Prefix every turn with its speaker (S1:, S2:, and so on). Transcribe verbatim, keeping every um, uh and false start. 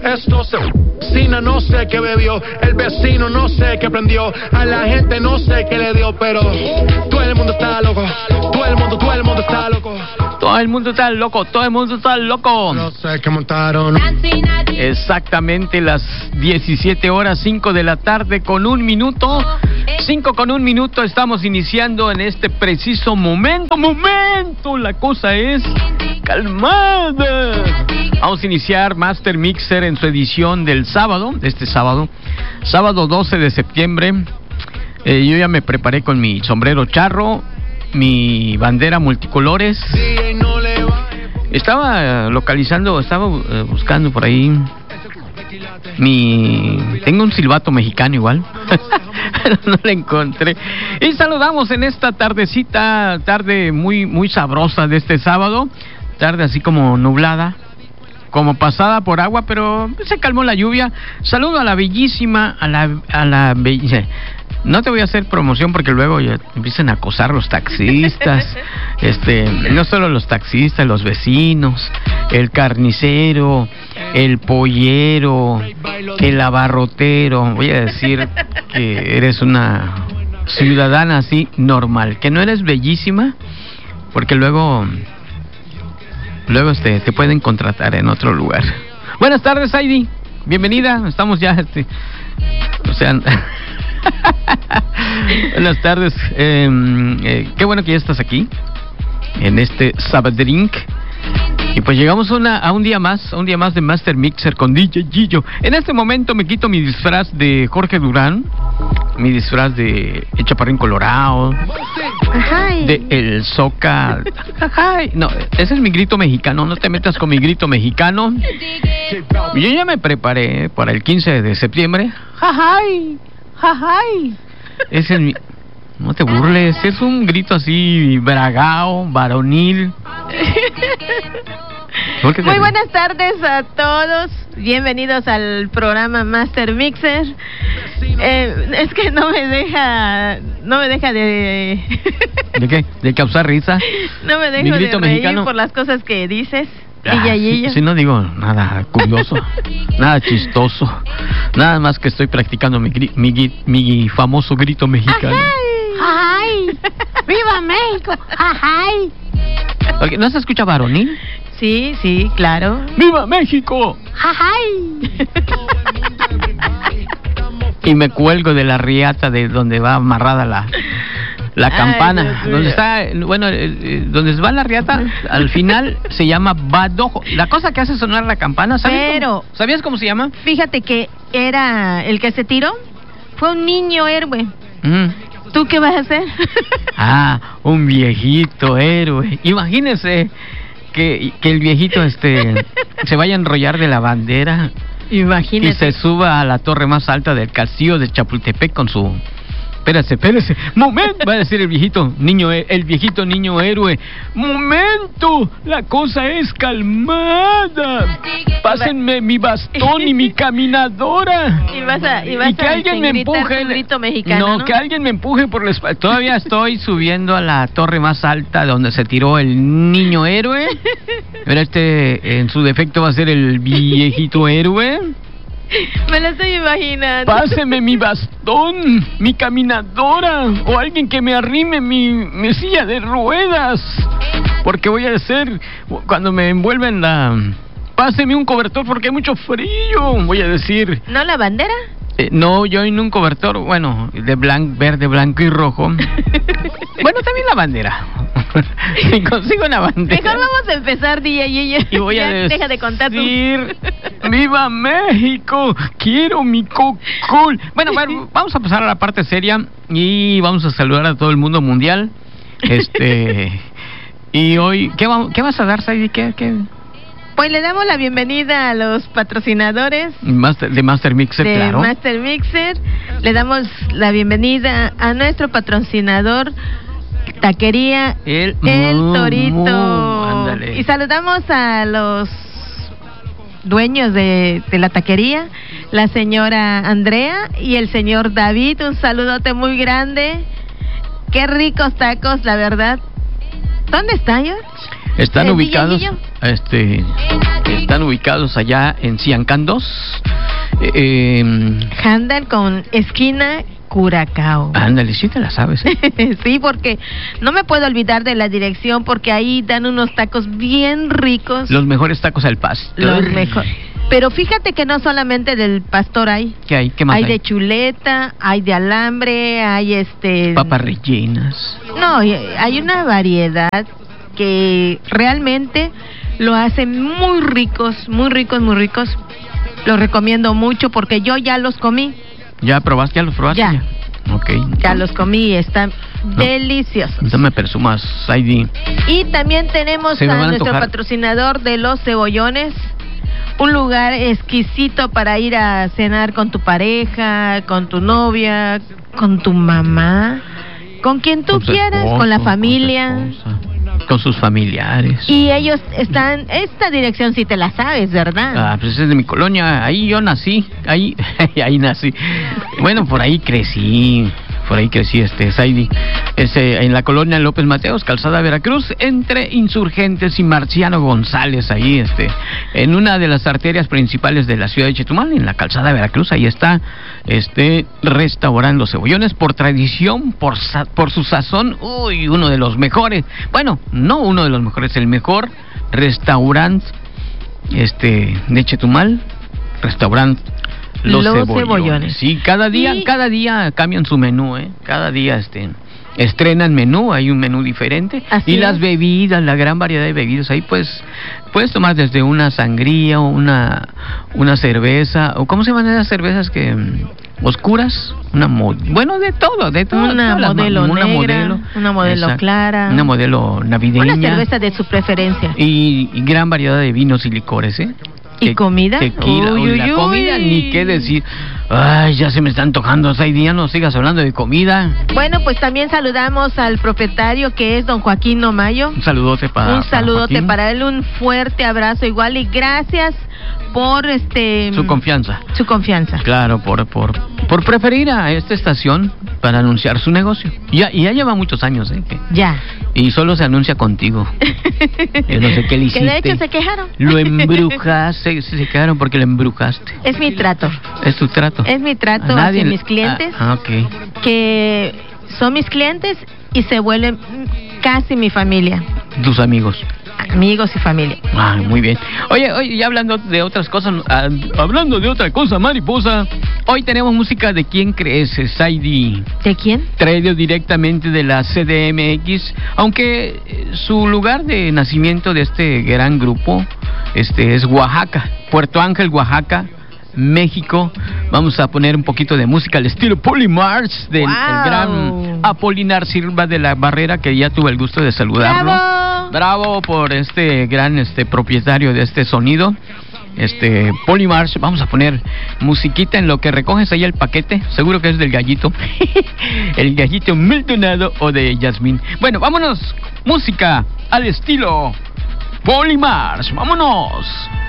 S1: Esto se vecina, no sé qué bebió, el vecino no sé qué prendió, a la gente no sé qué le dio, pero todo el mundo está loco, todo el mundo, todo el mundo está loco.
S2: Todo el mundo está loco, todo el mundo está loco.
S1: No sé qué montaron.
S2: Exactamente las diecisiete horas, cinco de la tarde con un minuto. cinco con un minuto, estamos iniciando en este preciso momento. ¡Momento! La cosa es calmada. Vamos a iniciar Master Mixer en su edición del sábado, de este sábado, sábado doce de septiembre. Eh, yo ya me preparé con mi sombrero charro, mi bandera multicolores. Estaba localizando, estaba uh, buscando por ahí mi... Tengo un silbato mexicano igual, pero no lo encontré. Y saludamos en esta tardecita, tarde muy muy sabrosa de este sábado, tarde así como nublada, como pasada por agua, pero se calmó la lluvia. Saludo a la bellísima, a la... A la be... No te voy a hacer promoción porque luego ya empiezan a acosar los taxistas, este, no solo los taxistas, los vecinos, el carnicero, el pollero, el abarrotero. Voy a decir que eres una ciudadana así normal, que no eres bellísima, porque luego, luego este, te pueden contratar en otro lugar. Buenas tardes, Heidi, bienvenida. Estamos ya, este, o sea. Buenas tardes, eh, eh, qué bueno que ya estás aquí en este Sabadrink. Y pues llegamos a, una, a un día más, a un día más de Master Mixer con D J Gillo. En este momento me quito mi disfraz de Jorge Durán, mi disfraz de El Chaparrín Colorado, Ajay. de El Soca. Ajay. No, ese es mi grito mexicano, no te metas con mi grito mexicano. Yo ya me preparé para el quince de septiembre. Ajay. Ajay. Es el... No te burles, es un grito así bragao, varonil.
S3: Muy buenas tardes a todos, bienvenidos al programa Master Mixer. Eh, es que no me deja, no me deja de...
S2: ¿De qué? ¿De causar risa?
S3: No me dejo de reír mexicano por las cosas que dices.
S2: Ah, si, si no digo nada curioso, nada chistoso, nada más que estoy practicando mi, mi, mi famoso grito mexicano.
S3: ¡Ay! ¡Viva México! ¡Ay!
S2: Okay, ¿no se escucha varonil?
S3: Sí, sí, claro.
S2: ¡Viva México!
S3: ¡Ay!
S2: Y me cuelgo de la riata de donde va amarrada la... La campana, Ay, donde está, bueno, eh, donde va la riata, al final se llama badojo. La cosa que hace sonar la campana, ¿sabes
S3: Pero,
S2: cómo, ¿sabías cómo se llama?
S3: Fíjate que era el que se tiró, fue un niño héroe. Mm. ¿Tú qué vas a hacer?
S2: Ah, un viejito héroe. Imagínese que, que el viejito este se vaya a enrollar de la bandera.
S3: Imagínate.
S2: Y se suba a la torre más alta del castillo de Chapultepec con su... Espérese, espérese, momento, va a decir el viejito niño, el viejito niño héroe. Momento, la cosa es calmada. Pásenme mi bastón y mi caminadora.
S3: Y vas a, y vas
S2: y que
S3: a
S2: alguien me empuje.
S3: Grito mexicano,
S2: no,
S3: ¿no?
S2: que alguien me empuje por la espalda. Todavía estoy subiendo a la torre más alta donde se tiró el niño héroe. Pero este, en su defecto, va a ser el viejito héroe.
S3: Me lo estoy imaginando.
S2: Páseme mi bastón, mi caminadora, o alguien que me arrime mi, mi silla de ruedas, porque voy a hacer, cuando me envuelven la... Páseme un cobertor porque hay mucho frío, voy a decir.
S3: ¿No la bandera?
S2: Eh, no, yo en un cobertor, bueno, de blanco, verde, blanco y rojo. Bueno, también la bandera. Si consigo una bandera.
S3: Mejor vamos a empezar, D J y,
S2: y voy a decir,
S3: deja de contar tú.
S2: ¡Viva México! ¡Quiero mi cocol! Bueno, bueno, vamos a pasar a la parte seria y vamos a saludar a todo el mundo mundial. Este y hoy, ¿qué, va, qué vas a dar, Saidi? ¿Qué, qué?
S3: Pues le damos la bienvenida a los patrocinadores
S2: Master, de Master Mixer,
S3: de
S2: claro.
S3: Master Mixer. Le damos la bienvenida a nuestro patrocinador Taquería
S2: El,
S3: el
S2: mu,
S3: Torito.
S2: Mu,
S3: y saludamos a los dueños de, de la taquería, la señora Andrea y el señor David. Un saludote muy grande. Qué ricos tacos, la verdad. ¿Dónde está, George?
S2: Están
S3: ¿El
S2: ubicados,
S3: D J
S2: este, están ubicados allá en Ciancán dos. Eh, eh,
S3: Handal con esquina Curacao.
S2: ándale, sí te la sabes. ¿eh?
S3: Sí, porque no me puedo olvidar de la dirección, porque ahí dan unos tacos bien ricos.
S2: Los mejores tacos al pastor.
S3: Los mejor. Pero fíjate que no solamente del pastor hay.
S2: ¿Qué hay? ¿Qué más
S3: Hay
S2: hay?
S3: de chuleta, hay de alambre, hay este...
S2: Papas rellenas.
S3: No, y- hay una variedad que realmente lo hace muy ricos, muy ricos, muy ricos. Los recomiendo mucho porque yo ya los comí,
S2: ¿Ya probaste? ¿Ya los probaste?
S3: Ya.
S2: Ok.
S3: ya los comí y están deliciosos.
S2: No me presumas, Saidi.
S3: Y también tenemos
S2: Se me
S3: a
S2: van a
S3: nuestro
S2: antojar.
S3: patrocinador de los cebollones, un lugar exquisito para ir a cenar con tu pareja, con tu novia, con tu mamá, con quien tú
S2: Con su
S3: quieras,
S2: esposo,
S3: con la
S2: su
S3: familia.
S2: esposa, con sus familiares.
S3: Y ellos están, esta dirección sí te la sabes, ¿verdad?
S2: Ah, pues es de mi colonia, ahí yo nací, ahí, ahí nací. Bueno, por ahí crecí, por ahí crecí, este, Saidi. Ese, en la colonia López Mateos, Calzada Veracruz, entre Insurgentes y Marciano González, ahí, este, en una de las arterias principales de la ciudad de Chetumal, en la Calzada Veracruz, ahí está, este, restaurante Los Cebollones, por tradición, por, sa- por su sazón, uy, uno de los mejores, bueno, no uno de los mejores, el mejor restaurante, este, de Chetumal, restaurante Los,
S3: Los
S2: Cebollones.
S3: Cebollones.
S2: Sí, cada día,
S3: Y-
S2: cada día cambian su menú, ¿eh? Cada día, este, estrenan menú, hay un menú diferente.
S3: Así
S2: y las
S3: es.
S2: bebidas, la gran variedad de bebidas, ahí pues, puedes tomar desde una sangría, o una, una cerveza, o ¿cómo se llaman esas cervezas que, mm, oscuras? Una mo- bueno, de todo, de todo.
S3: Una
S2: todas las ma-
S3: modelo
S2: una
S3: negra,
S2: modelo,
S3: una modelo
S2: exacto,
S3: clara.
S2: una modelo navideña.
S3: Una cerveza de su preferencia.
S2: Y, y gran variedad de vinos y licores, ¿eh?
S3: ¿Y
S2: Te-
S3: comida?
S2: Tequila,
S3: Uy,
S2: uy,
S3: uy,
S2: la
S3: uy.
S2: comida, ni qué decir. Ay, ya se me está antojando, Saidi, ya no sigas hablando de comida.
S3: Bueno, pues también saludamos al propietario, que es don Joaquín Nomayo.
S2: Un saludote para
S3: Un saludote
S2: Joaquín.
S3: para él, un fuerte abrazo igual, y gracias por este
S2: Su confianza.
S3: su confianza.
S2: Claro, por, por, por preferir a esta estación para anunciar su negocio. Ya, y ya lleva muchos años, ¿eh? Que-
S3: Ya.
S2: y solo se anuncia contigo. Yo no sé qué le
S3: Que de hecho
S2: hiciste.
S3: se quejaron.
S2: Lo embrujaste, se, se quedaron porque lo embrujaste.
S3: Es mi trato.
S2: Es tu trato.
S3: Es mi trato
S2: A nadie
S3: hacia
S2: le-
S3: mis clientes,
S2: Ah, ah, ok.
S3: que son mis clientes y se vuelven casi mi familia,
S2: Tus amigos.
S3: amigos y familia.
S2: Ah, muy bien. Oye, oye, ya hablando de otras cosas, ah, hablando de otra cosa, mariposa, hoy tenemos música de ¿Quién crees, Saidi?
S3: ¿De quién?
S2: Traído directamente de la C D M X, aunque eh, su lugar de nacimiento de este gran grupo este es Oaxaca, Puerto Ángel, Oaxaca, México. Vamos a poner un poquito de música al estilo Polymarch del
S3: Wow.
S2: el gran Apolinar Silva de la Barrera, que ya tuve el gusto de saludarlo.
S3: ¡Bravo!
S2: Bravo por este gran este propietario de este sonido. Este Polymarch, vamos a poner musiquita en lo que recoges ahí el paquete, seguro que es del gallito. El gallito Maldonado o de Yasmín. Bueno, vámonos, música al estilo Polymarch, vámonos.